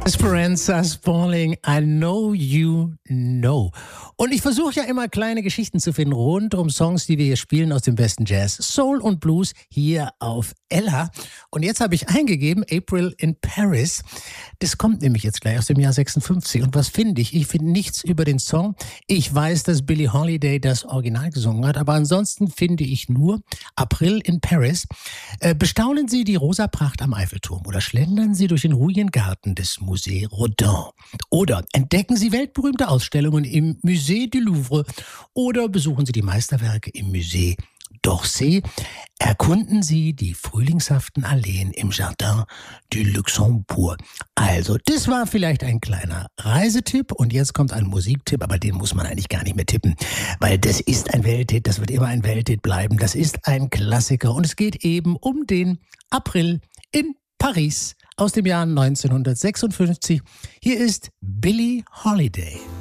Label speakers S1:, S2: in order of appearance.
S1: Esperanza Spalding, I know you know. Und ich versuche ja immer kleine Geschichten zu finden rund um Songs, die wir hier spielen aus dem besten Jazz, Soul und Blues hier auf Ella. Und jetzt habe ich eingegeben, April in Paris. Das kommt nämlich jetzt gleich aus dem Jahr 56. Und was finde ich? Ich finde nichts über den Song. Ich weiß, dass Billie Holiday das Original gesungen hat, aber ansonsten finde ich nur April in Paris. Bestaunen Sie die rosa Pracht am Eiffelturm oder schlendern Sie durch den ruhigen Garten des Musée Rodin. Oder entdecken Sie weltberühmte Ausstellungen im Musée du Louvre oder besuchen Sie die Meisterwerke im Musée d'Orsay. Erkunden Sie die frühlingshaften Alleen im Jardin du Luxembourg. Also, das war vielleicht ein kleiner Reisetipp und jetzt kommt ein Musiktipp, aber den muss man eigentlich gar nicht mehr tippen, weil das ist ein Welthit, das wird immer ein Welthit bleiben, das ist ein Klassiker und es geht eben um den April in Paris aus dem Jahr 1956. Hier ist Billie Holiday.